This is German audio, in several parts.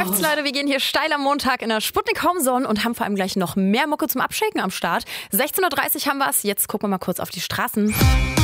läuft's, Leute. Wir gehen hier steil am Montag in der Sputnik Homezone und haben vor allem gleich noch mehr Mucke zum Abschaken am Start. 16:30 Uhr haben wir's. Jetzt gucken wir mal kurz auf die Straßen.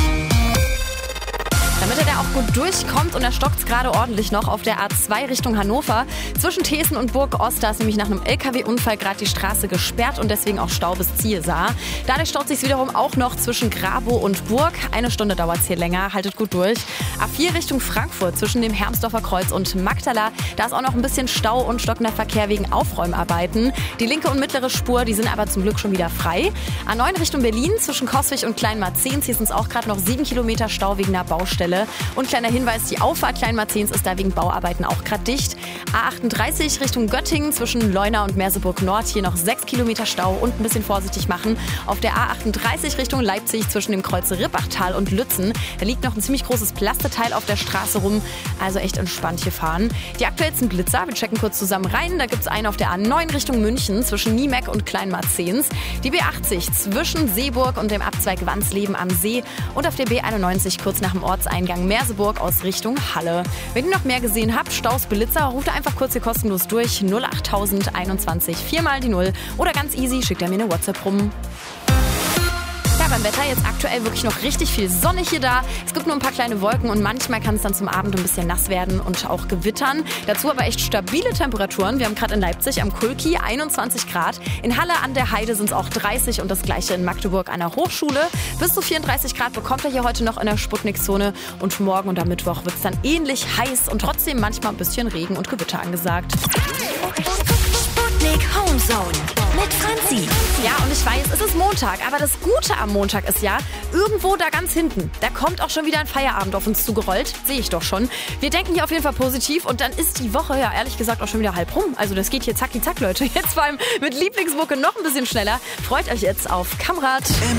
Damit er da auch gut durchkommt, und da stockt's gerade ordentlich noch auf der A2 Richtung Hannover. Zwischen Thesen und Burg-Ost, da ist nämlich nach einem LKW-Unfall gerade die Straße gesperrt und deswegen auch Stau bis Zielsaar. Dadurch staut sich's wiederum auch noch zwischen Grabow und Burg. 1 Stunde dauert's hier länger, haltet gut durch. A4 Richtung Frankfurt zwischen dem Hermsdorfer Kreuz und Magdala. Da ist auch noch ein bisschen Stau und stockender Verkehr wegen Aufräumarbeiten. Die linke und mittlere Spur, die sind aber zum Glück schon wieder frei. A9 Richtung Berlin zwischen Coswig und Kleinmarzens. Hier sind's auch gerade noch 7 Kilometer Stau wegen einer Baustelle. Und kleiner Hinweis, die Auffahrt Kleinmarzens ist da wegen Bauarbeiten auch gerade dicht. A38 Richtung Göttingen zwischen Leuna und Merseburg Nord. Hier noch 6 Kilometer Stau und ein bisschen vorsichtig machen. Auf der A38 Richtung Leipzig zwischen dem Kreuz Rippachtal und Lützen. Da liegt noch ein ziemlich großes Plasteteil auf der Straße rum. Also echt entspannt hier fahren. Die aktuellsten Blitzer, wir checken kurz zusammen rein. Da gibt es einen auf der A9 Richtung München zwischen Niemeck und Kleinmarzens. Die B80 zwischen Seeburg und dem Abzweig Wansleben am See. Und auf der B91 kurz nach dem Ortseingang Merseburg aus Richtung Halle. Wenn ihr noch mehr gesehen habt, Staus, Blitzer, ruft einfach kurz hier kostenlos durch. 08021 4 mal die 0. Oder ganz easy, schickt ihr mir eine WhatsApp rum. Ja, beim Wetter jetzt aktuell wirklich noch richtig viel Sonne hier da. Es gibt nur ein paar kleine Wolken und manchmal kann es dann zum Abend ein bisschen nass werden und auch gewittern. Dazu aber echt stabile Temperaturen. Wir haben gerade in Leipzig am Kulki 21 Grad. In Halle an der Heide sind es auch 30 und das gleiche in Magdeburg an der Hochschule. Bis zu 34 Grad bekommt ihr hier heute noch in der Sputnik-Zone. Und morgen und am Mittwoch wird es dann ähnlich heiß und trotzdem manchmal ein bisschen Regen und Gewitter angesagt. Sputnik Homezone mit Franzi. Ja, und ich weiß, es ist Montag, aber das Gute am Montag ist ja, irgendwo da ganz hinten, da kommt auch schon wieder ein Feierabend auf uns zugerollt. Sehe ich doch schon. Wir denken hier auf jeden Fall positiv und dann ist die Woche ja ehrlich gesagt auch schon wieder halb rum. Also das geht hier zacki zack, Leute. Jetzt vor allem mit Lieblingsmucke noch ein bisschen schneller. Freut euch jetzt auf Kamrat.